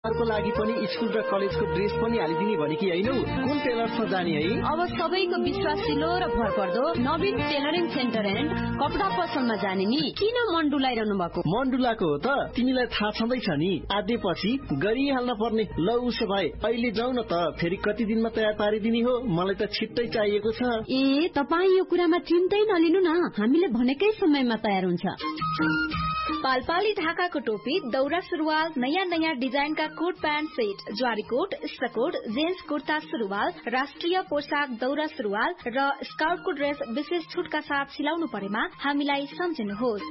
को लागि पनि स्कुल र कलेजको ड्रेस पनि हालिदिने भने कि हैनौ? कुन टेलर्समा जाने है? अब सबैको विश्वासिलो र भरपर्दो नवीन टेलरिङ सेन्टर एन्ड कपडा पसलमा जाने नि। किन मन डुलाइरहनु भएको? मन डुलाको हो त, तिमीलाई थाहा छँदैछ नि। आधेपछि गरिहाल्न पर्ने। ल उसो भए अहिले जाउँ न त। फेरि कति दिनमा तयार पारिदिने हो? मलाई त छिट्टै चाहिएको छ। ए, तपाई यो कुरामा चिन्तै नलिनु न, हामीले भनेकै समयमा तयार हुन्छ। पालपाली ढाकाको टोपी, दौरा सुरुवाल, नयाँ नयाँ डिजाइनका कोट प्यान्ट सेट, ज्वारी कोट, इस्टकोट, जेन्ट्स कुर्ता सुरुवाल, राष्ट्रिय पोशाक दौरा सुरुवाल र स्काउटको ड्रेस विशेष छुटका साथ सिलाउनु परेमा हामीलाई सम्झिनुहोस्।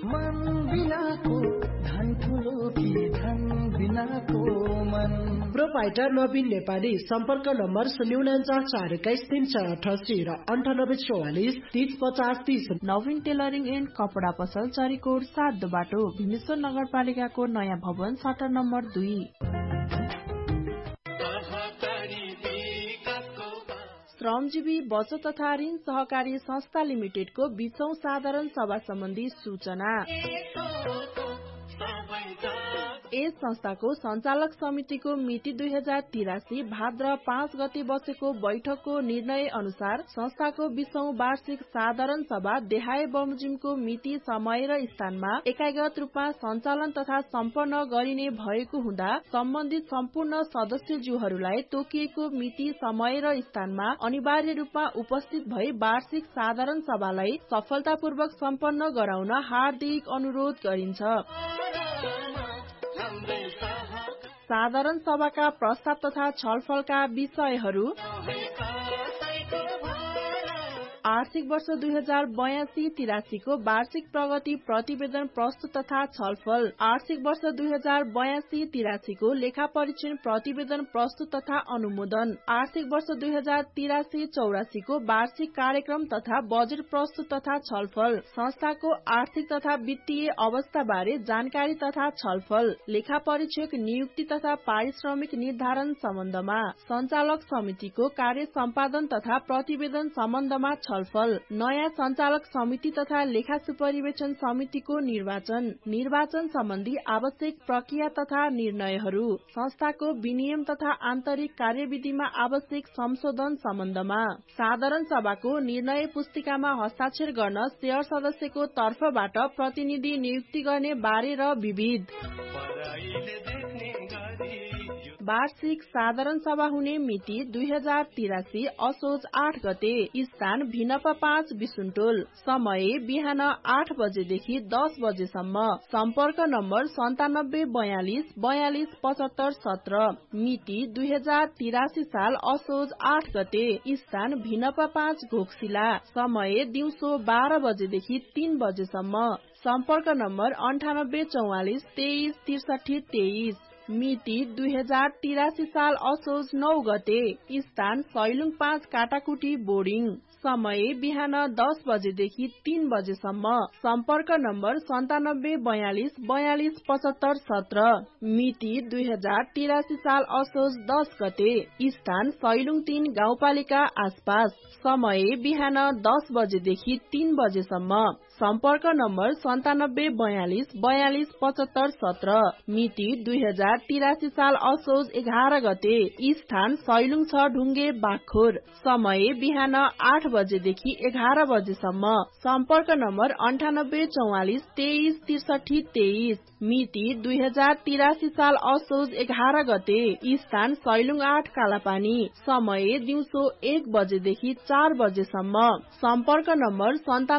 प्रोपाइटर नवीन नेपाली। सम्पर्क नम्बर 0494136 र 9844305030। नवीन टेलरिङ एन्ड कपडा पसल चरीकोट 7 बाटो, भीमेश्वर नगरपालिकाको नयाँ भवन, सटर नम्बर 2। श्रमजीवी बचत तथा ऋण सहकारी संस्था लिमिटेडको 20औं साधारण सभा सम्बन्धी सूचना। यस संस्थाको सञ्चालक समितिको मिति 2083 भाद्र 5 गते बसेको बैठकको निर्णय अनुसार संस्थाको 20औं वार्षिक साधारण सभा देहाय बमोजिमको मिति, समय र स्थानमा एकागत रूपमा सञ्चालन तथा सम्पन्न गरिने भएको हुँदा सम्बन्धित सम्पूर्ण सदस्यज्यूहरूलाई तोकिएको मिति, समय र स्थानमा अनिवार्य रूपमा उपस्थित भई वार्षिक साधारण सभालाई सफलतापूर्वक सम्पन्न गराउन हार्दिक अनुरोध गरिन्छ। साधारण सभाका प्रस्ताव तथा छलफलका विषयहरू: आर्थिक वर्ष 2082-83 को वार्षिक प्रगति प्रतिवेदन प्रस्तुत तथा छलफल, आर्थिक वर्ष 2082-83 को लेखा परीक्षण प्रतिवेदन प्रस्तुत तथा अनुमोदन, आर्थिक वर्ष 2083-84 को वार्षिक कार्यक्रम तथा बजेट प्रस्तुत तथा छलफल, संस्थाको आर्थिक तथा वित्तीय अवस्था बारे जानकारी तथा छलफल, लेखा परीक्षक नियुक्ति तथा पारिश्रमिक निर्धारण सम्बन्धमा, सञ्चालक समितिको कार्य सम्पादन तथा प्रतिवेदन सम्बन्धमा छलफल, नयाँ सञ्चालक समिति तथा लेखा सुपरिवेक्षण समितिको निर्वाचन सम्बन्धी आवश्यक प्रक्रिया तथा निर्णयहरू, संस्थाको विनियम तथा आन्तरिक कार्यविधिमा आवश्यक संशोधन सम्बन्धमा, साधारण सभाको निर्णय पुस्तिकामा हस्ताक्षर गर्न शेयर सदस्यको तर्फबाट प्रतिनिधि नियुक्ति गर्ने बारे र विविध। वार्षिक साधारण सभा हुने मिति 2083 असोज 8 गते, स्थान भिनपा 5 बिसुन्टोल, समय बिहान 8 बजेदेखि 10 बजेसम्म, सम्पर्क नम्बर 9742427517, मिति 2083 साल असोज 8 गते, स्थान भिनपा 5 घोक्सिला, समय दिउँसो 12 बजेदेखि 3 बजेसम्म, सम्पर्क नम्बर 9844236323, मिति 2083 साल असोज 9 गते, स्थान सैलुङ 5 काटाकुटी बोर्डिङ, समय बिहान 10 बजेदेखि 3 बजेसम्म, सम्पर्क नम्बर 9742427517, मिति 2083 साल असोज 10 गते, स्थान सैलुङ 3 गाउँपालिका आसपास, समय बिहान 10 बजेदेखि 3 बजेसम्म, सम्पर्क नम्बर 9742427517, मिति 2083 साल असोज 11 गते, स्थान सैलुङ 6 ढुङ्गे बागखोर, समय बिहान 8 बजेदेखि 11 बजेसम्म, सम्पर्क नम्बर 9844236323, मिति 2083 साल असोज 11 गते, स्थान सैलुङ 8 कालापानी, समय दिउँसो 1 बजेदेखि 4 बजेसम्म, सम्पर्क नम्बर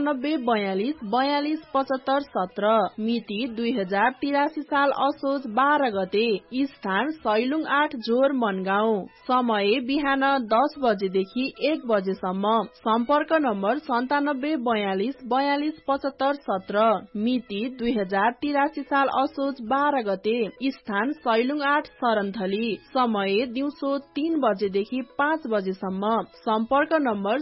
9742427517, मिति 2083 साल असोज 12 गते, स्थान सैलुङ 8 झोर मनगाउँ, समय बिहान 10 बजेदेखि 1 बजेसम्म, सम्पर्क नम्बर 9742427517, मिति 2083 साल असोज 12 गते, स्थान सैलुङ 8 सरनथली, समय दिउँसो 3 बजेदेखि 5 बजेसम्म, सम्पर्क नम्बर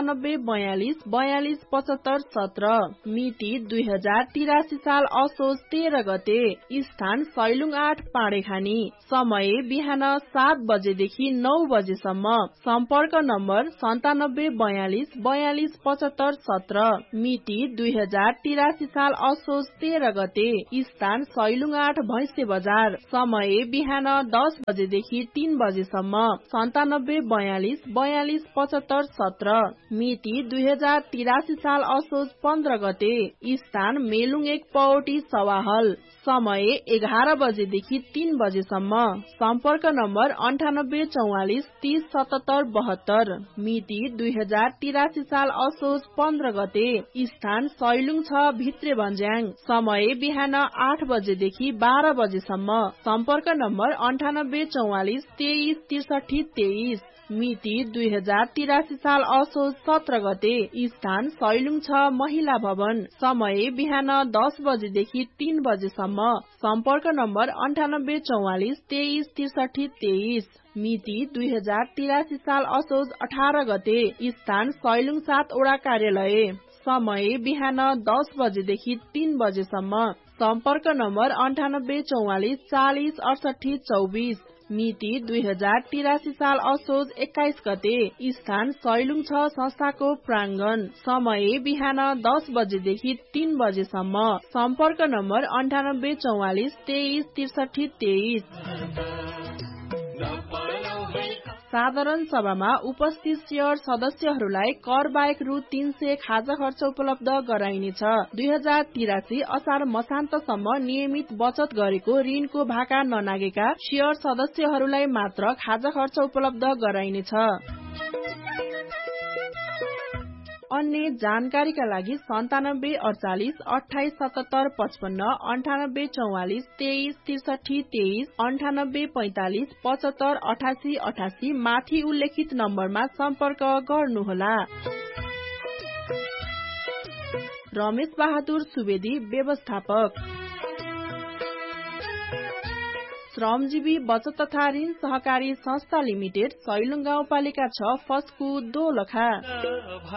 9742427517, मिति 2083 साल असोज 13 गते, स्थान सैलुङ 8 पाडेखानी, समय बिहान 7 बजेदेखि 9 बजेसम्म, सम्पर्क नम्बर 9742427517, मिति 2083 साल असोज 13 गते, स्थान स्थान सैलुङ 8 भैँसे बजार। समय बिहान 10 बजेदेखि 3 बजेसम्म। 97 42 42 75 17। मिति 2083 साल असोज 15 गते। स्थान मेलुङ 1 पौटी सवाहल। समय 11 बजेदेखि 3 बजेसम्म। सम्पर्क नम्बर 98 44 30 77 72। मिति 2083 साल असोज 15 गते। स्थान सैलुङ 6 भित्रे भन्ज्याङ। समय बिहान 8 बजेदेखि 12 बजेसम्म। सम्पर्क नम्बर 98 44 23 63 23। मिति 2083 साल असोज 17 गते। स्थान सैलुङ 6 महिला भवन। समय बिहान 10 बजेदेखि 3 बजेसम्म। सम्पर्क नम्बर 98 44 23 63 23। मिति 2083 साल असोज 18 गते। स्थान सैलुङ 7 वडा कार्यालय। समय बिहान 10 बजेदेखि 3 बजेसम्म। सम्पर्क नम्बर 98 44 40 68 24। मिति 2083 साल असोज 21 गते। स्थान सैलुङ 6 संस्थाको प्राङ्गण। समय बिहान 10 बजेदेखि 3 बजेसम्म। सम्पर्क नम्बर 98 44 23 63 23। साधारण सभामा उपस्थित शेयर सदस्यहरूलाई कर बाहेक रु 300 खाजा खर्च उपलब्ध गराइनेछ। 2083 असार मसान्तसम्म नियमित बचत गरेको ऋणको भाका ननागेका शेयर सदस्यहरूलाई मात्र खाजा खर्च उपलब्ध गराइनेछ। अन्य जानकारीका लागि 97 48 28 77 55 98 44 23 63 23 98 45 75 88 88 माथि उल्लेखित नम्बरमा सम्पर्क गर्नुहोला। रमेश बहादुर सुवेदी व्यवस्थापक श्रमजीवी बचत तथा ऋण सहकारी संस्था लिमिटेड सैलुङ गाउँपालिका 6 फस्कु दोलखा।